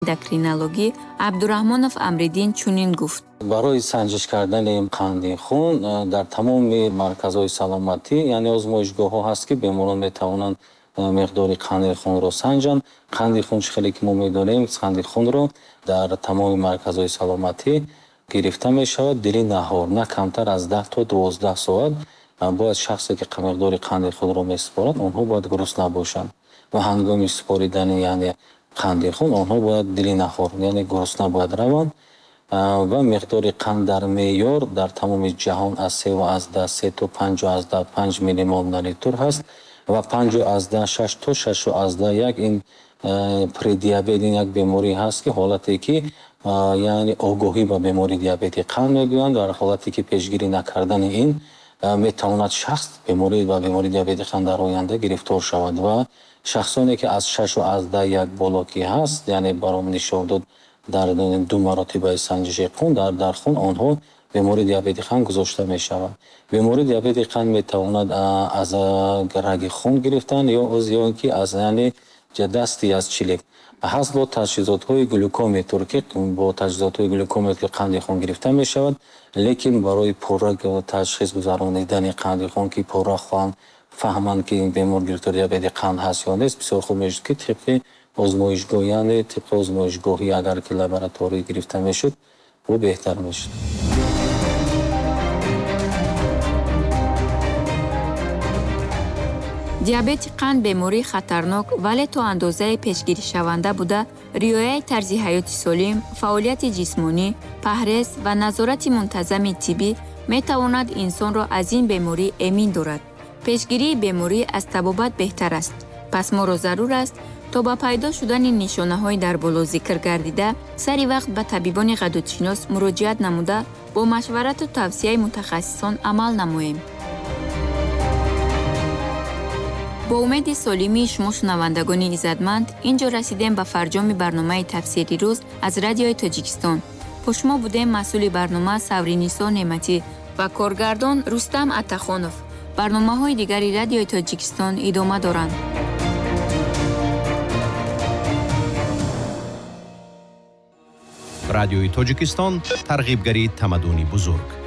эндокринологӣ Абдураҳмонов Амриддин чунин гуфт: барои санҷиш кардани қанди хун дар тамоми марказҳои саломатӣ, яъне озмоишгоҳҳо ҳаст, ки беморон метавонанд миқдори қанди хунро санҷанд. Қанди хун чӣ хеле ки мо медонем, қанди хунро дар тамоми марказҳои саломатӣ гирифта мешавад дили наҳор, на камтар аз 10 то 12 соат. Бояд шахсе ки миқдори қанди хунро месупорад, онҳо бояд гурусна бошанд ва ҳангоми супоридани яъне қанди хун онҳо бояд дили наҳор, яъне гурусна бояд раванд ва миқдори қанд дар меъёр дар тамоми ҷаҳон аз 3,3 то 5,5 миллимол на литр ҳаст ва 5,6 то 6,1 ин предиабет, ин як беморӣ ҳаст ки ҳолате ки яъне огоҳӣ ба бемории диабети қанд мегӯянд. Дар ҳолате ки пешгирӣ накардани ин метавонад шахс ба бемории диабети қанд дар оянда гирифтор шавад ва шахсоне ки аз 6,1 боло ки ҳаст, яъне баром нишон дод дар 2 маротибаи санҷиши хун дар хун, онҳо бемории диабети қанд гузошта мешавад. Бемории диабети қанд метавонад аз раги хун гирифтан ё ки аз яъне дасти аз чилик ҳаст бо таҷҳизотҳои глюкометр, ки бо таҷҳизотҳои глюкометр қанди хун гирифта мешавад, лекин барои пурра ташхис гузаронидани қанди хун, ки пурра фаҳманд ки ин бемор гирифтори диабети қанд ҳаст ё нест, бисёр хуб мешуд ки тибқи озмоишгоҳ, яъне тибқи озмоишгоҳӣ агар ки лабораторӣ гирифта мешуд, бо беҳтар мешуд. диабети қанд бемории хатарнок, вале то андозае пешгиришаванда буда, риояи тарзи ҳаёти солим, фаъолияти ҷисмонӣ, паҳрез ва назорати мунтазами тиббӣ метавонад инсонро аз ин беморӣ эмин дорад. пешгирии беморӣ аз табобат беҳтар аст. пас моро зарур аст то ба пайдо шудани нишонаҳои дар боло зикр гардида, сари вақт ба табибони ғадудшинос муроҷиат намуда, бо машварату тавсияи мутахассисон амал намоем. бо умеди солимии шумо шунавандагони иззатманд, инҷо расидем ба фарҷоми барномаи тафсири рӯз аз Радиои Тоҷикистон. бо шумо будем масъули барнома Савринисо Неъматӣ ва коргардон Рустам Аттахонов. барномаҳои дигари Радиои Тоҷикистон идома доранд. радиои Тоҷикистон тарғибгари тамаддуни бузург.